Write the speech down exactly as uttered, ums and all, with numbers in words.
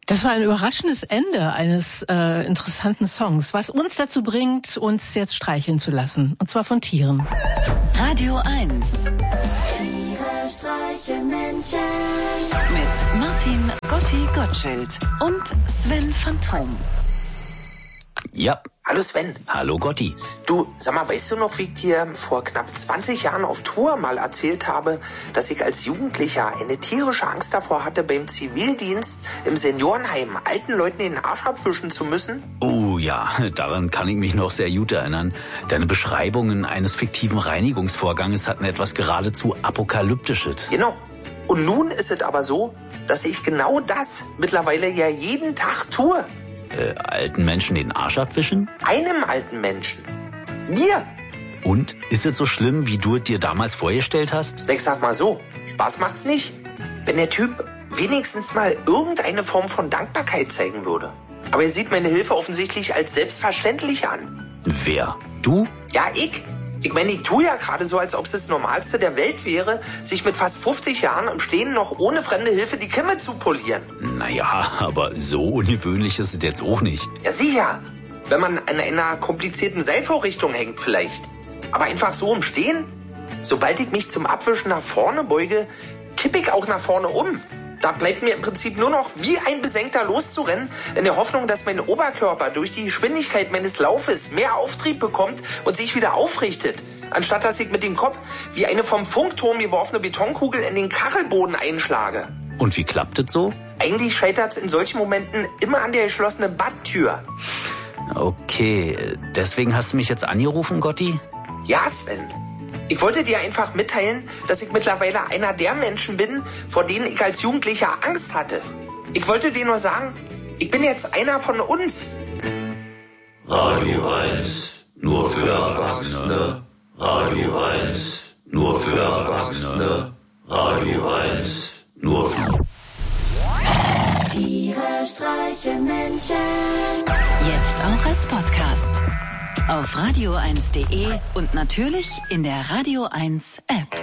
Das war ein überraschendes Ende eines äh, interessanten Songs, was uns dazu bringt, uns jetzt streicheln zu lassen. Und zwar von Tieren. Radio eins. Tiere streichen Menschen. Mit Martin Gotti Gottschild und Sven Phantom. Ja. Hallo Sven. Hallo Gotti. Du, sag mal, weißt du noch, wie ich dir vor knapp zwanzig Jahren auf Tour mal erzählt habe, dass ich als Jugendlicher eine tierische Angst davor hatte, beim Zivildienst im Seniorenheim alten Leuten den Arsch abwischen zu müssen? Oh ja, daran kann ich mich noch sehr gut erinnern. Deine Beschreibungen eines fiktiven Reinigungsvorganges hatten etwas geradezu Apokalyptisches. Genau. Und nun ist es aber so, dass ich genau das mittlerweile ja jeden Tag tue. Äh, alten Menschen den Arsch abwischen? Einem alten Menschen. Mir. Und? Ist es so schlimm, wie du es dir damals vorgestellt hast? Ich sag mal so, Spaß macht's nicht. Wenn der Typ wenigstens mal irgendeine Form von Dankbarkeit zeigen würde. Aber er sieht meine Hilfe offensichtlich als selbstverständlich an. Wer? Du? Ja, ich. Ich meine, ich tue ja gerade so, als ob es das Normalste der Welt wäre, sich mit fast fünfzig Jahren im Stehen noch ohne fremde Hilfe die Kämme zu polieren. Naja, aber so ungewöhnlich ist es jetzt auch nicht. Ja, sicher. Wenn man an einer komplizierten Seilvorrichtung hängt vielleicht. Aber einfach so im Stehen? Sobald ich mich zum Abwischen nach vorne beuge, kippe ich auch nach vorne um. Da bleibt mir im Prinzip nur noch wie ein Besenkter loszurennen, in der Hoffnung, dass mein Oberkörper durch die Geschwindigkeit meines Laufes mehr Auftrieb bekommt und sich wieder aufrichtet, anstatt dass ich mit dem Kopf wie eine vom Funkturm geworfene Betonkugel in den Kachelboden einschlage. Und wie klappt es so? Eigentlich scheitert's in solchen Momenten immer an der geschlossenen Badtür. Okay, deswegen hast du mich jetzt angerufen, Gotti? Ja, Sven. Ich wollte dir einfach mitteilen, dass ich mittlerweile einer der Menschen bin, vor denen ich als Jugendlicher Angst hatte. Ich wollte dir nur sagen, ich bin jetzt einer von uns. Radio eins, nur für Erwachsene. Radio eins, nur für Erwachsene. Radio eins, nur für... Tiere streichen Menschen. Jetzt auch als Podcast. Auf radio eins punkt de und natürlich in der Radio eins App.